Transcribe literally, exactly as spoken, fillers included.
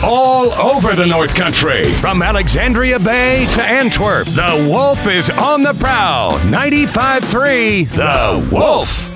all over the North Country. From Alexandria Bay to Antwerp, the Wolf is on the prowl. ninety-five point three The Wolf.